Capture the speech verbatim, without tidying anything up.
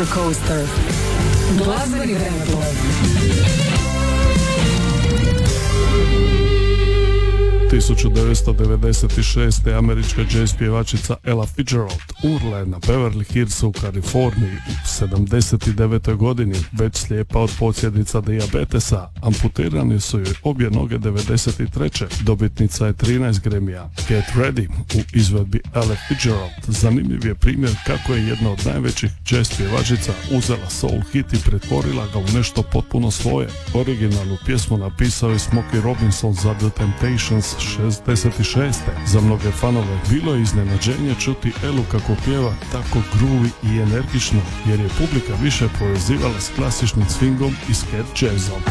Roller Coaster. Glazbeni vremeplov. tisuću devetsto devedeset šeste. američka jazz pjevačica Ella Fitzgerald umrla je na Beverly Hillsu u Kaliforniji u sedamdeset devetoj godini, već slijepa od posljedica dijabetesa. Amputirani su joj obje noge devedeset treće. Dobitnica je trinaest Grammy-a. Get Ready u izvedbi Ella Fitzgerald zanimljiv je primjer kako je jedna od najvećih jazz pjevačica uzela soul hit i pretvorila ga u nešto potpuno svoje. Originalnu pjesmu napisao je Smokey Robinson za The Temptations šezdeset šeste. Za mnoge fanove bilo je iznenađenje čuti Elu kako pjeva tako groovy i energično, jer je publika više povezivala s klasičnim swingom i scat jazzom.